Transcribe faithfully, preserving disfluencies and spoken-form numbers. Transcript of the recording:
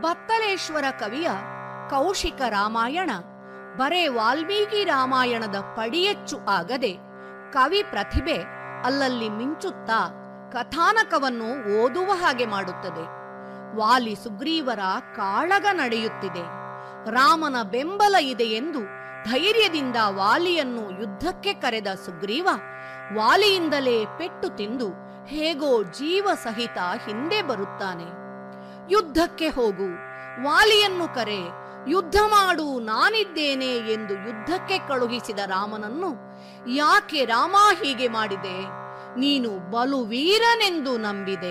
ಬತ್ತಲೇಶ್ವರ ಕವಿಯ ಕೌಶಿಕ ರಾಮಾಯಣ ಬರೇ ವಾಲ್ಮೀಕಿ ರಾಮಾಯಣದ ಪಡಿಯಚ್ಚು ಆಗದೆ ಕವಿ ಪ್ರತಿಭೆ ಅಲ್ಲಲ್ಲಿ ಮಿಂಚುತ್ತಾ ಕಥಾನಕವನ್ನು ಓದುವ ಹಾಗೆ ಮಾಡುತ್ತದೆ. ವಾಲಿ ಸುಗ್ರೀವರ ಕಾಳಗ ನಡೆಯುತ್ತಿದೆ. ರಾಮನ ಬೆಂಬಲ ಇದೆ ಎಂದು ಧೈರ್ಯದಿಂದ ವಾಲಿಯನ್ನು ಯುದ್ಧಕ್ಕೆ ಕರೆದ ಸುಗ್ರೀವ ವಾಲಿಯಿಂದಲೇ ಪೆಟ್ಟು ತಿಂದು ಹೇಗೋ ಜೀವ ಸಹಿತ ಹಿಂದೆ ಬರುತ್ತಾನೆ. ಯುದ್ಧಕ್ಕೆ ಹೋಗು, ವಾಲಿಯನ್ನು ಕರೆ, ಯುದ್ಧ ಮಾಡು, ನಾನಿದ್ದೇನೆ ಎಂದು ಯುದ್ಧಕ್ಕೆ ಕಳುಹಿಸಿದ ರಾಮನನ್ನು ಯಾಕೆ ರಾಮ ಹೀಗೆ ಮಾಡಿದೆ? ನೀನು ಬಲು ವೀರನೆಂದು ನಂಬಿದೆ.